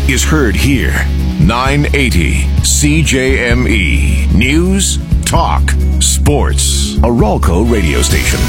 is heard here. 980 CJME. News, talk, sports. A Ralco radio station.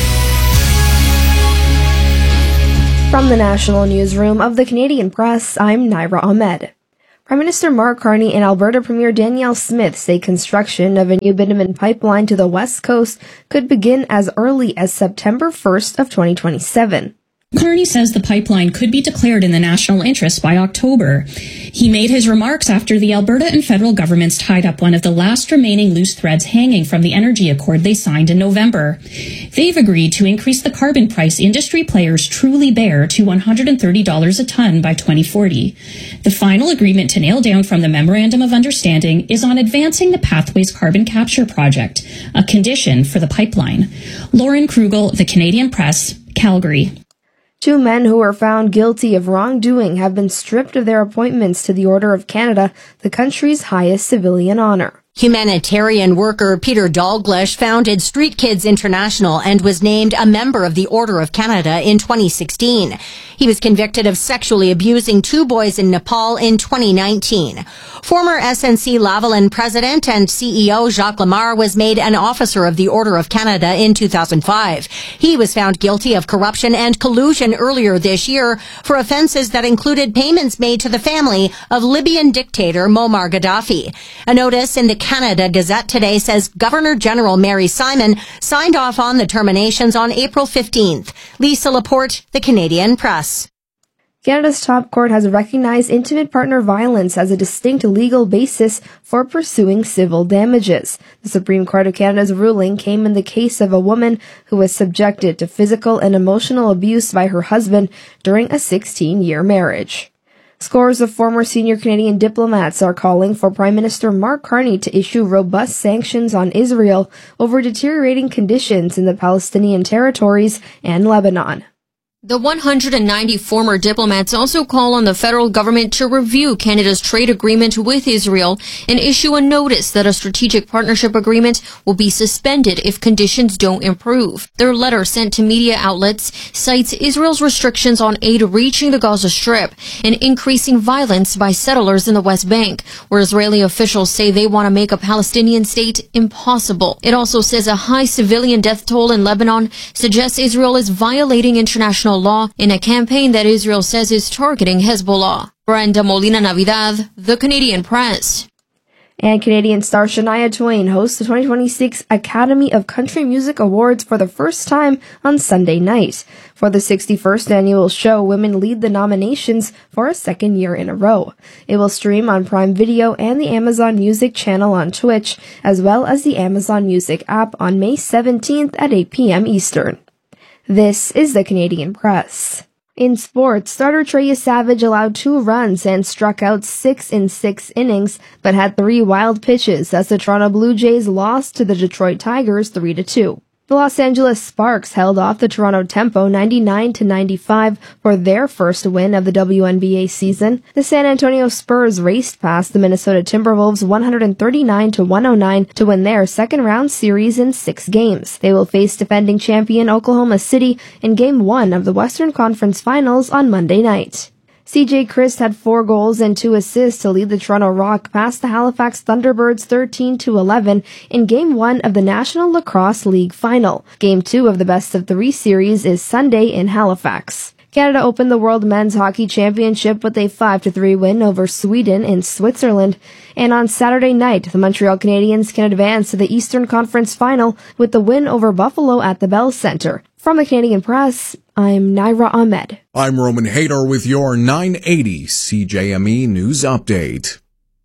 From the National Newsroom of the Canadian Press, I'm Naira Ahmed. Prime Minister Mark Carney and Alberta Premier Danielle Smith say construction of a new bitumen pipeline to the west coast could begin as early as September 1st of 2027. Carney says the pipeline could be declared in the national interest by October. He made his remarks after the Alberta and federal governments tied up one of the last remaining loose threads hanging from the energy accord they signed in November. They've agreed to increase the carbon price industry players truly bear to $130 a ton by 2040. The final agreement to nail down from the Memorandum of Understanding is on advancing the Pathways Carbon Capture Project, a condition for the pipeline. Lauren Krugel, The Canadian Press, Calgary. 2 men who were found guilty of wrongdoing have been stripped of their appointments to the Order of Canada, the country's highest civilian honor. Humanitarian worker Peter Dalglish founded Street Kids International and was named a member of the Order of Canada in 2016. He was convicted of sexually abusing 2 boys in Nepal in 2019. Former SNC-Lavalin president and CEO Jacques Lamar was made an officer of the Order of Canada in 2005. He was found guilty of corruption and collusion earlier this year for offenses that included payments made to the family of Libyan dictator Muammar Gaddafi. A notice in the Canada Gazette today says Governor General Mary Simon signed off on the terminations on April 15th. Lisa Laporte, The Canadian Press. Canada's top court has recognized intimate partner violence as a distinct legal basis for pursuing civil damages. The Supreme Court of Canada's ruling came in the case of a woman who was subjected to physical and emotional abuse by her husband during a 16-year marriage. Scores of former senior Canadian diplomats are calling for Prime Minister Mark Carney to issue robust sanctions on Israel over deteriorating conditions in the Palestinian territories and Lebanon. The 190 former diplomats also call on the federal government to review Canada's trade agreement with Israel and issue a notice that a strategic partnership agreement will be suspended if conditions don't improve. Their letter sent to media outlets cites Israel's restrictions on aid reaching the Gaza Strip and increasing violence by settlers in the West Bank, where Israeli officials say they want to make a Palestinian state impossible. It also says a high civilian death toll in Lebanon suggests Israel is violating international law in a campaign that Israel says is targeting Hezbollah. Brenda Molina Navidad, The Canadian Press. And Canadian star Shania Twain hosts the 2026 Academy of Country Music Awards for the first time on Sunday night. For the 61st annual show, women lead the nominations for a second year in a row. It will stream on Prime Video and the Amazon Music channel on Twitch, as well as the Amazon Music app on May 17th at 8 p.m. Eastern. This is the Canadian Press. In sports, starter Trey Savage allowed 2 runs and struck out 6 in 6 innings, but had 3 wild pitches as the Toronto Blue Jays lost to the Detroit Tigers 3-2. The Los Angeles Sparks held off the Toronto Tempo 99-95 for their first win of the WNBA season. The San Antonio Spurs raced past the Minnesota Timberwolves 139-109 to win their second round series in 6 games. They will face defending champion Oklahoma City in Game 1 of the Western Conference Finals on Monday night. CJ Christ had 4 goals and 2 assists to lead the Toronto Rock past the Halifax Thunderbirds 13-11 in Game 1 of the National Lacrosse League Final. Game 2 of the best-of-3 series is Sunday in Halifax. Canada opened the World Men's Hockey Championship with a 5-3 win over Sweden in Switzerland. And on Saturday night, the Montreal Canadiens can advance to the Eastern Conference Final with the win over Buffalo at the Bell Centre. From the Canadian Press, I'm Naira Ahmed. I'm Roman Hayter with your 980 CJME News Update.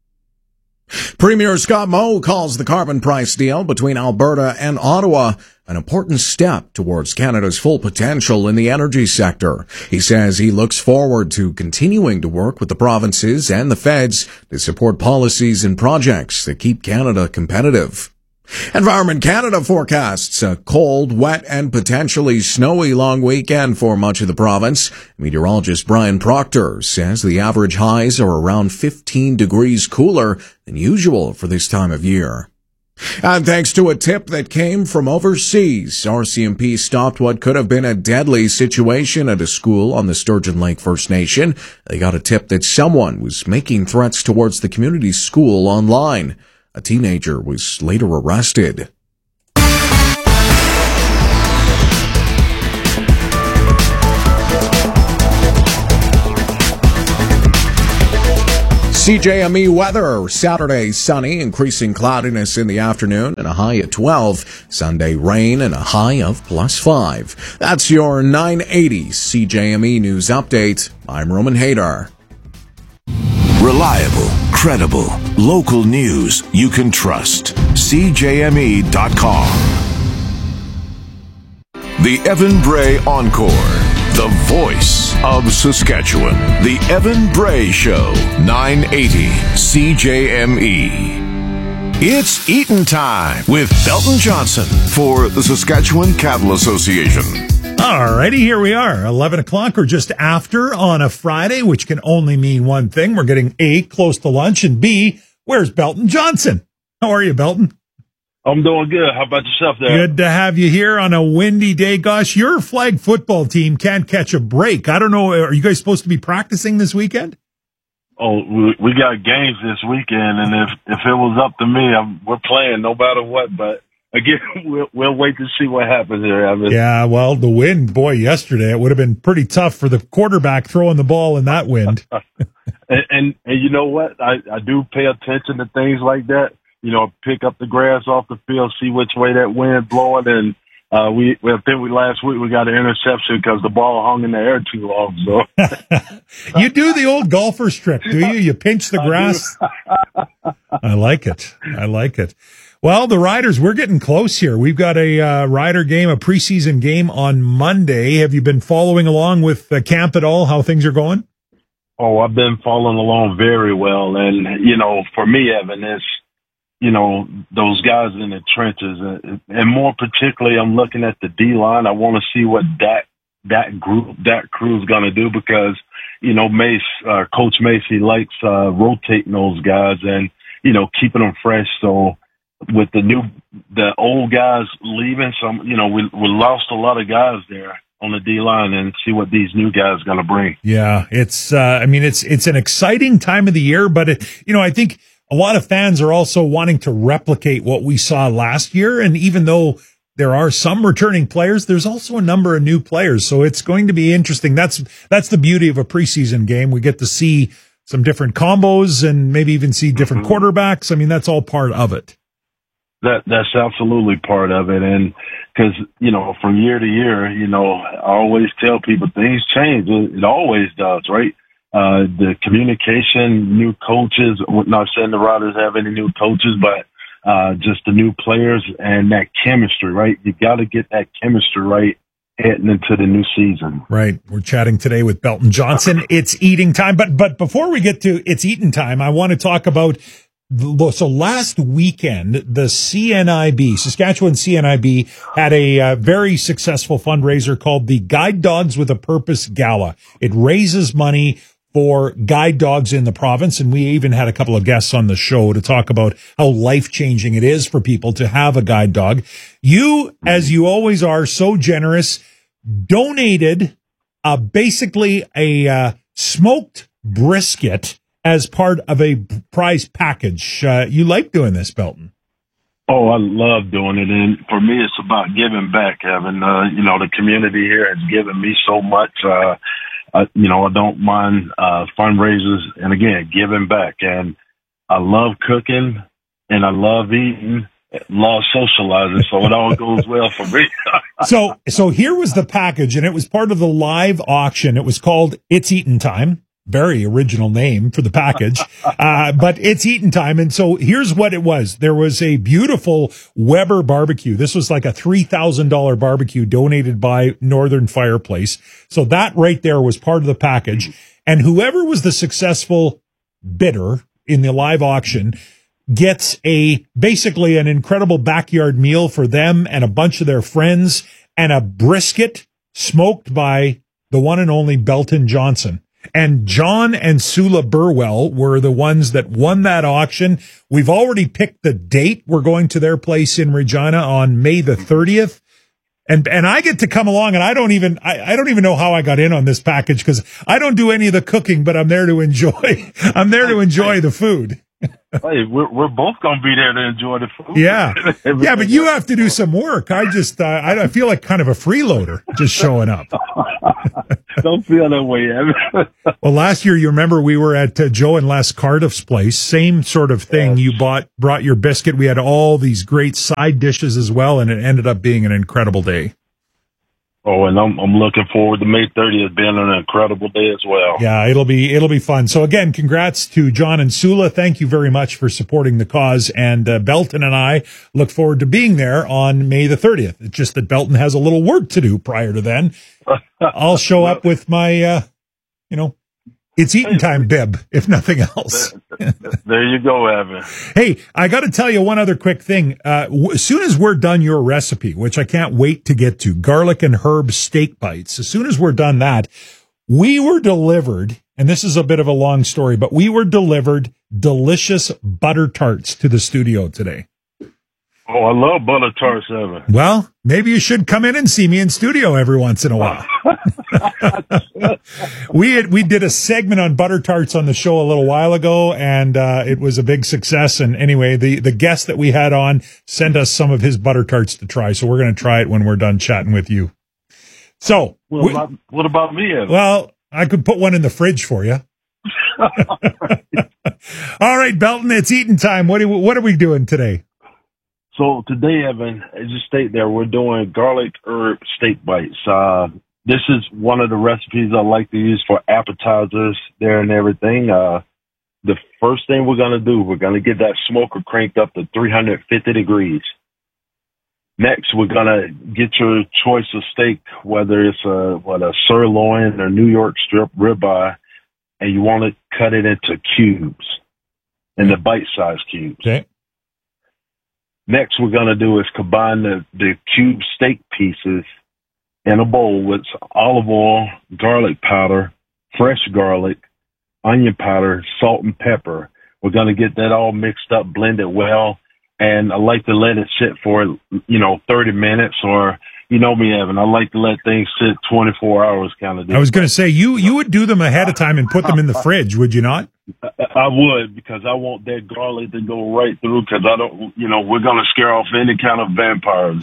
Premier Scott Moe calls the carbon price deal between Alberta and Ottawa an important step towards Canada's full potential in the energy sector. He says he looks forward to continuing to work with the provinces and the feds to support policies and projects that keep Canada competitive. Environment Canada forecasts a cold, wet, and potentially snowy long weekend for much of the province. Meteorologist Brian Proctor says the average highs are around 15 degrees cooler than usual for this time of year. And thanks to a tip that came from overseas, RCMP stopped what could have been a deadly situation at a school on the Sturgeon Lake First Nation. They got a tip that someone was making threats towards the community school online. A teenager was later arrested. CJME weather. Saturday, sunny, increasing cloudiness in the afternoon and a high at 12. Sunday, rain and a high of +5. That's your 980 CJME News Update. I'm Roman Hadar. Reliable, credible, local news you can trust. CJME.com. The Evan Bray Encore. The voice of Saskatchewan. The Evan Bray Show. 980 CJME. It's eatin' time with Belton Johnson for the Saskatchewan Cattle Association. Alrighty, here we are, 11 o'clock or just after on a Friday, which can only mean one thing. We're getting A, close to lunch, and B, where's Belton Johnson? How are you, Belton? I'm doing good. How about yourself there? Good to have you here on a windy day. Gosh, your flag football team can't catch a break. I don't know, are you guys supposed to be practicing this weekend? Oh, we got games this weekend, and if it was up to me, we're playing no matter what, but again, we'll wait to see what happens here, Evan. Yeah, well, the wind, boy, yesterday, it would have been pretty tough for the quarterback throwing the ball in that wind. and you know what? I do pay attention to things like that. You know, pick up the grass off the field, see which way that wind blowing, and I think last week we got an interception because the ball hung in the air too long. So you do the old golfer's trick, do you? You pinch the grass. I like it. Well, the Riders, we're getting close here. We've got a Rider game, a preseason game on Monday. Have you been following along with camp at all? How things are going? Oh, I've been following along very well, and you know, for me, Evan, it's, you know, those guys in the trenches, and more particularly, I'm looking at the D-line. I want to see what that crew's going to do because, you know, Coach Macy likes rotating those guys and, you know, keeping them fresh. So with the old guys leaving, you know, we lost a lot of guys there on the D-line, and see what these new guys are going to bring. Yeah, it's an exciting time of the year, but I think a lot of fans are also wanting to replicate what we saw last year. And even though there are some returning players, there's also a number of new players. So it's going to be interesting. That's the beauty of a preseason game. We get to see some different combos and maybe even see different quarterbacks. I mean, that's all part of it. That's absolutely part of it. And because, you know, from year to year, you know, I always tell people things change. It always does, right? The communication, new coaches, not saying the Riders have any new coaches, but just the new players and that chemistry, right? You got to get that chemistry right heading into the new season. Right. We're chatting today with Belton Johnson. It's eating time. But before we get to it's eating time, I want to talk about, so last weekend, the CNIB, Saskatchewan CNIB, had a very successful fundraiser called the Guide Dogs with a Purpose Gala. It raises money for guide dogs in the province. And we even had a couple of guests on the show to talk about how life-changing it is for people to have a guide dog. You, as you always are, so generous, donated basically a smoked brisket as part of a prize package. You like doing this, Belton? Oh, I love doing it. And for me, it's about giving back, Evan. You know, the community here has given me so much. You know, I don't mind fundraisers and, again, giving back. And I love cooking and I love eating, love socializing, so it all goes well for me. So here was the package, and it was part of the live auction. It was called It's Eatin' Time. Very original name for the package, but it's eating time. And so here's what it was. There was a beautiful Weber barbecue. This was like a $3,000 barbecue donated by Northern Fireplace. So that right there was part of the package. And whoever was the successful bidder in the live auction gets basically an incredible backyard meal for them and a bunch of their friends and a brisket smoked by the one and only Belton Johnson. and John and Sula Burwell were the ones that won that auction. We've already picked the date. We're going to their place in Regina on May the 30th. And I get to come along, and I don't even know how I got in on this package, because I don't do any of the cooking, but I'm there to enjoy. I'm there to enjoy the food. Hey, we're both gonna be there to enjoy the food. Yeah, yeah, but you have to do some work. I just I feel like kind of a freeloader just showing up. Don't feel that way, Evan. Well, last year, you remember we were at Joe and Les Cardiff's place. Same sort of thing. You brought your biscuit. We had all these great side dishes as well, and it ended up being an incredible day. Oh, and I'm looking forward to May 30th being an incredible day as well. Yeah, it'll be fun. So again, congrats to John and Sula. Thank you very much for supporting the cause. And Belton and I look forward to being there on May the 30th. It's just that Belton has a little work to do prior to then. I'll show up with my, it's eating time bib, if nothing else. There you go, Evan. Hey, I got to tell you one other quick thing. As soon as we're done your recipe, which I can't wait to get to, garlic and herb steak bites, as soon as we're done that, we were delivered, and this is a bit of a long story, but we were delivered delicious butter tarts to the studio today. Oh, I love butter tarts, Evan. Well, maybe you should come in and see me in studio every once in a while. We did a segment on butter tarts on the show a little while ago, and it was a big success. And anyway, the guest that we had on sent us some of his butter tarts to try, so we're going to try it when we're done chatting with you. So, what about me, Evan? Well, I could put one in the fridge for you. All right, Belton, it's eating time. What are we doing today? So today, Evan, as you state there, we're doing garlic herb steak bites. This is one of the recipes I like to use for appetizers there and everything. The first thing we're going to do, we're going to get that smoker cranked up to 350 degrees. Next, we're going to get your choice of steak, whether it's a sirloin or New York strip ribeye, and you want to cut it into cubes, into bite-sized cubes. Okay. Next, we're going to do is combine the cube steak pieces in a bowl with olive oil, garlic powder, fresh garlic, onion powder, salt, and pepper. We're going to get that all mixed up, blended well, and I like to let it sit for, 30 minutes, or, you know me, Evan, I like to let things sit 24 hours kind of deal. I was going to say, you would do them ahead of time and put them in the fridge, would you not? I would, because I want that garlic to go right through, because I don't, we're going to scare off any kind of vampires.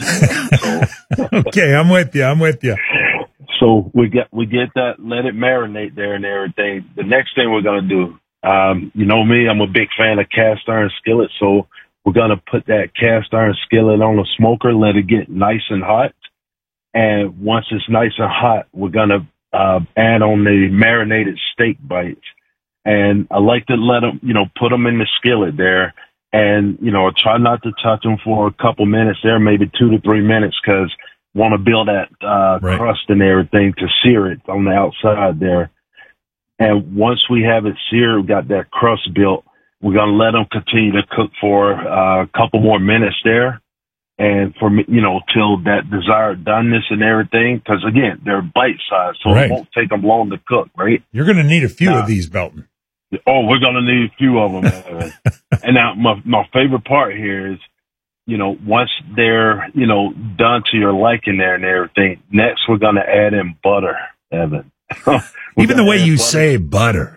So. Okay, I'm with you. So we get that, let it marinate there and everything. The next thing we're going to do, you know me, I'm a big fan of cast iron skillet, so we're going to put that cast iron skillet on the smoker, let it get nice and hot. And once it's nice and hot, we're going to add on the marinated steak bites. And I like to let them, put them in the skillet there, and, try not to touch them for a couple minutes there, maybe 2 to 3 minutes, because want to build that crust and everything to sear it on the outside there. And once we have it seared, got that crust built, we're going to let them continue to cook for a couple more minutes there. And for me, till that desired doneness and everything, because again, they're bite-sized, so it won't take them long to cook, right? You're going to need a few of these, Belton. Oh, we're going to need a few of them. And now my favorite part here is, once they're, done to your liking there and everything, next we're going to add in butter, Evan. Even the way you say butter.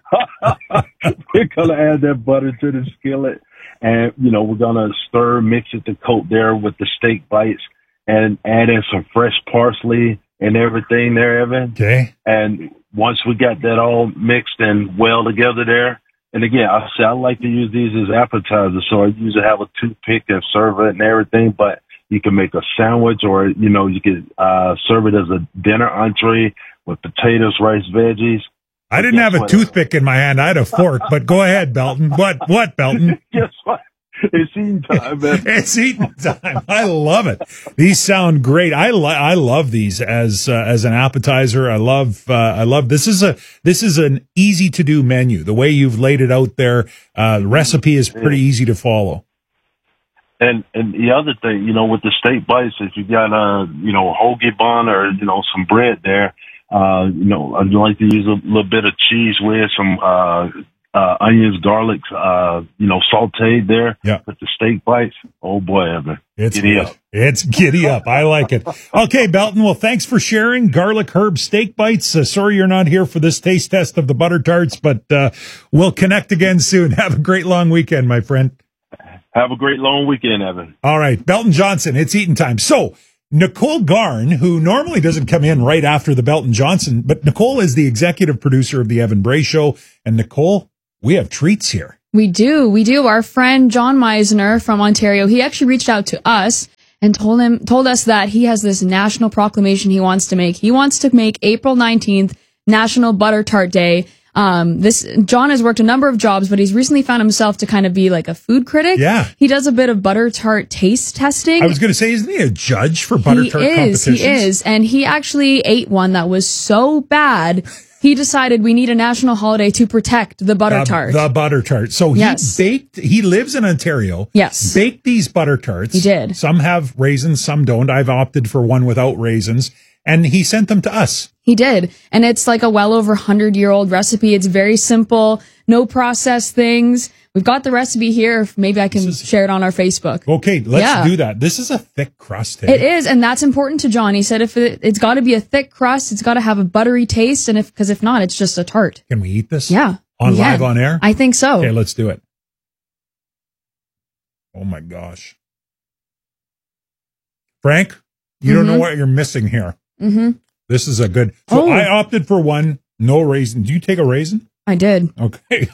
We're going to add that butter to the skillet. And, we're going to stir, mix it to coat there with the steak bites, and add in some fresh parsley and everything there, Evan. Okay. And once we got that all mixed and well together there, and again, I like to use these as appetizers, so I usually have a toothpick and serve it and everything, but you can make a sandwich, or, you could serve it as a dinner entree with potatoes, rice, veggies. I didn't have a toothpick in my hand. I had a fork, but go ahead, Belton. What, Belton? Guess what? It's eating time, man. It's eating time. I love it. These sound great. I love these as an appetizer. I love this is an easy to do menu. The way you've laid it out there, the recipe is pretty easy to follow. And the other thing, with the steak bites, if you got a hoagie bun or some bread there, I'd like to use a little bit of cheese with some onions, garlic, sauteed there. Yeah. With the steak bites. Oh boy, Evan. It's giddy up. It's giddy up. I like it. Okay, Belton. Well, thanks for sharing garlic herb steak bites. Sorry you're not here for this taste test of the butter tarts, but we'll connect again soon. Have a great long weekend, my friend. Have a great long weekend, Evan. All right, Belton Johnson, it's eating time. So Nicole Garn, who normally doesn't come in right after the Belton Johnson, but Nicole is the executive producer of the Evan Bray Show. And Nicole, we have treats here. We do. Our friend John Meisner from Ontario, he actually reached out to us and told us that he has this national proclamation he wants to make. He wants to make April 19th National Butter Tart Day. John has worked a number of jobs, but he's recently found himself to kind of be like a food critic. Yeah. He does a bit of butter tart taste testing. I was going to say, isn't he a judge for butter tart competitions? He is. And he actually ate one that was so bad, he decided we need a national holiday to protect the butter tart. The butter tart. So he lives in Ontario. Yes. Baked these butter tarts. He did. Some have raisins, some don't. I've opted for one without raisins. And he sent them to us. He did. And it's like a well over 100-year-old recipe. It's very simple, no processed things. We've got the recipe here. Maybe I can share it on our Facebook. Okay, let's do that. This is a thick crust. It is, and that's important to John. He said it's got to be a thick crust. It's got to have a buttery taste, and because if not, it's just a tart. Can we eat this? Yeah. Live on air? I think so. Okay, let's do it. Oh my gosh. Frank, you don't know what you're missing here. Mm-hmm. This is a good. So I opted for one, no raisin. Do you take a raisin? I did. Okay.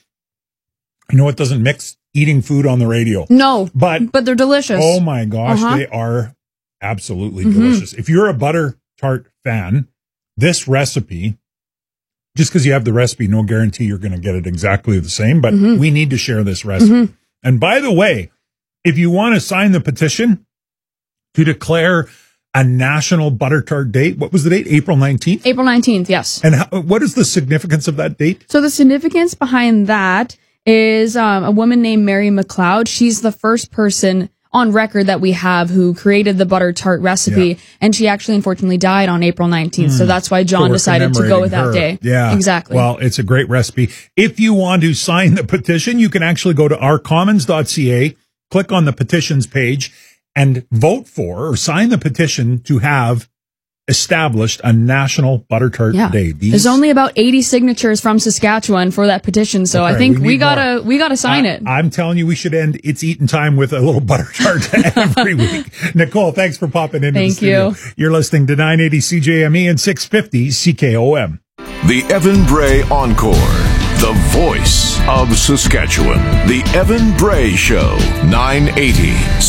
You know what doesn't mix? Eating food on the radio. No, but they're delicious. Oh my gosh, they are absolutely delicious. If you're a butter tart fan, this recipe, just because you have the recipe, no guarantee you're going to get it exactly the same, but we need to share this recipe. And by the way, if you want to sign the petition to declare a national butter tart date, what was the date? April 19th? April 19th, yes. And what is the significance of that date? So the significance behind that is a woman named Mary McLeod. She's the first person on record that we have who created the butter tart recipe, and she actually unfortunately died on April 19th. So that's why John decided to go with that day. Yeah, exactly. Well, it's a great recipe. If you want to sign the petition, you can actually go to ourcommons.ca, click on the petitions page, and vote for or sign the petition to have established a national butter tart day. There's only about 80 signatures from Saskatchewan for that petition, so I think we gotta sign it. I'm telling you, we should end It's Eating Time with a little butter tart every week. Nicole, thanks for popping into the studio. Thank you. You're listening to 980 CJME and 650 CKOM. The Evan Bray Encore, the voice of Saskatchewan. The Evan Bray Show, 980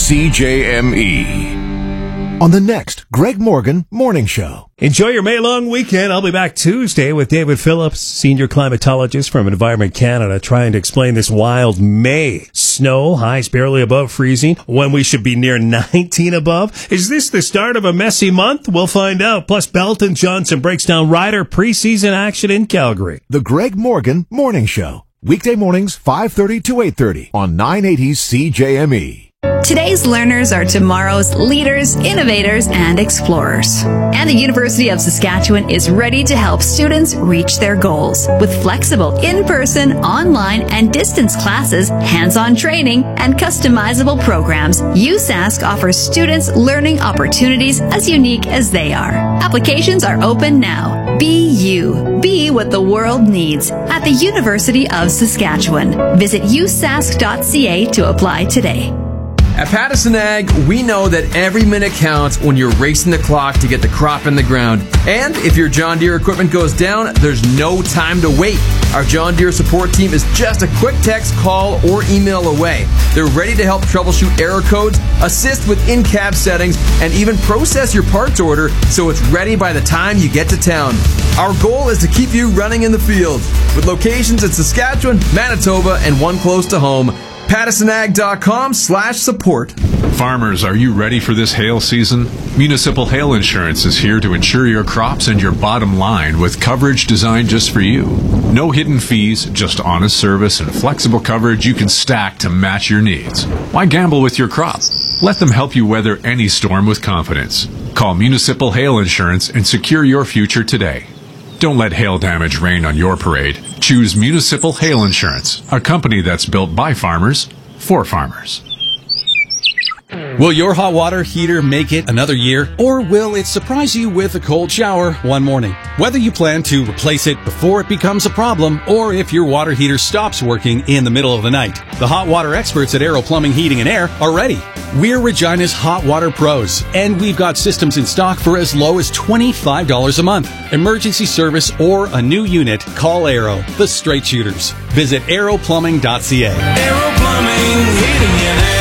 CJME. On the next Greg Morgan Morning Show. Enjoy your May-long weekend. I'll be back Tuesday with David Phillips, senior climatologist from Environment Canada, trying to explain this wild May. Snow, highs barely above freezing, when we should be near 19 above. Is this the start of a messy month? We'll find out. Plus, Belton Johnson breaks down Ryder preseason action in Calgary. The Greg Morgan Morning Show. Weekday mornings, 5:30 to 8:30 on 980 CJME. Today's learners are tomorrow's leaders, innovators, and explorers. And the University of Saskatchewan is ready to help students reach their goals. With flexible in-person, online, and distance classes, hands-on training, and customizable programs, USask offers students learning opportunities as unique as they are. Applications are open now. Be you. Be what the world needs at the University of Saskatchewan. Visit usask.ca to apply today. At Pattison Ag, we know that every minute counts when you're racing the clock to get the crop in the ground. And if your John Deere equipment goes down, there's no time to wait. Our John Deere support team is just a quick text, call, or email away. They're ready to help troubleshoot error codes, assist with in-cab settings, and even process your parts order so it's ready by the time you get to town. Our goal is to keep you running in the field. With locations in Saskatchewan, Manitoba, and one close to home, PattisonAg.com/support. Farmers, are you ready for this hail season? Municipal Hail Insurance is here to insure your crops and your bottom line with coverage designed just for you. No hidden fees, just honest service and flexible coverage you can stack to match your needs. Why gamble with your crop? Let them help you weather any storm with confidence. Call Municipal Hail Insurance and secure your future today. Don't let hail damage rain on your parade. Choose Municipal Hail Insurance, a company that's built by farmers, for farmers. Will your hot water heater make it another year, or will it surprise you with a cold shower one morning? Whether you plan to replace it before it becomes a problem, or if your water heater stops working in the middle of the night, the hot water experts at Aero Plumbing, Heating and Air are ready. We're Regina's Hot Water Pros, and we've got systems in stock for as low as $25 a month. Emergency service or a new unit, call Aero, the straight shooters. Visit aeroplumbing.ca. Aero Plumbing, Heating and Air.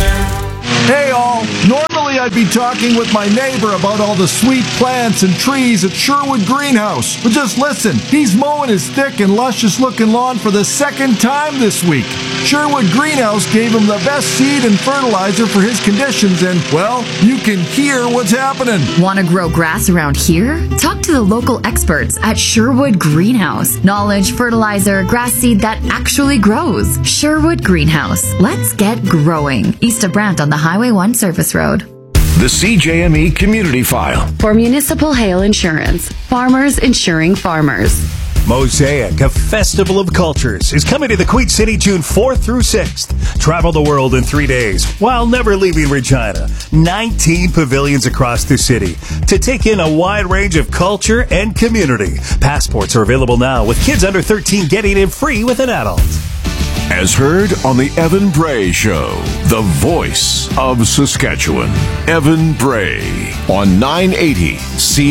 Hey all, normally I'd be talking with my neighbor about all the sweet plants and trees at Sherwood Greenhouse. But just listen, he's mowing his thick and luscious looking lawn for the second time this week. Sherwood Greenhouse gave him the best seed and fertilizer for his conditions and, well, you can hear what's happening. Want to grow grass around here? Talk to the local experts at Sherwood Greenhouse. Knowledge, fertilizer, grass seed that actually grows. Sherwood Greenhouse. Let's get growing. East of Brant on the Highway 1 Service Road. The CJME Community File. For Municipal Hail Insurance. Farmers insuring farmers. Mosaic, a festival of cultures, is coming to the Queen City June 4th through 6th. Travel the world in 3 days while never leaving Regina. 19 pavilions across the city to take in a wide range of culture and community. Passports are available now, with kids under 13 getting in free with an adult. As heard on the Evan Bray Show, the voice of Saskatchewan. Evan Bray on 980 C.